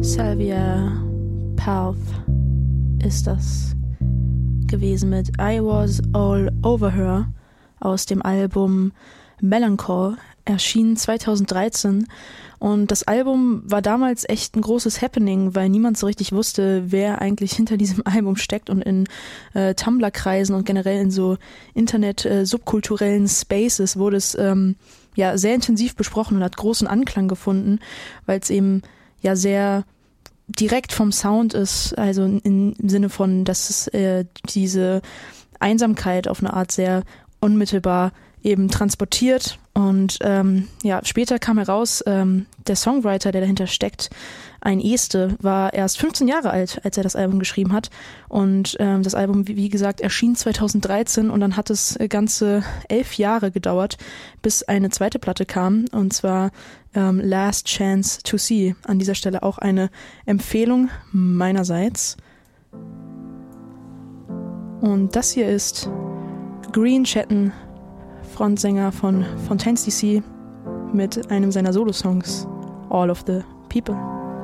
Sylvia Plath ist das gewesen mit I Was All Over Her aus dem Album Melancholy, erschien 2013. Und das Album war damals echt ein großes Happening, weil niemand so richtig wusste, wer eigentlich hinter diesem Album steckt. Und in Tumblr-Kreisen und generell in so Internet-subkulturellen Spaces wurde es sehr intensiv besprochen und hat großen Anklang gefunden, weil es eben ja sehr direkt vom Sound ist, also im Sinne von, dass es diese Einsamkeit auf eine Art sehr unmittelbar eben transportiert. Und später kam heraus, der Songwriter, der dahinter steckt, ein Este, war erst 15 Jahre alt, als er das Album geschrieben hat. Und das Album, wie gesagt, erschien 2013 und dann hat es ganze 11 Jahre gedauert, bis eine zweite Platte kam, und zwar Last Chance to See. An dieser Stelle auch eine Empfehlung meinerseits. Und das hier ist Green Chatton, Frontsänger von Fontaines DC, mit einem seiner Solosongs, All of the People.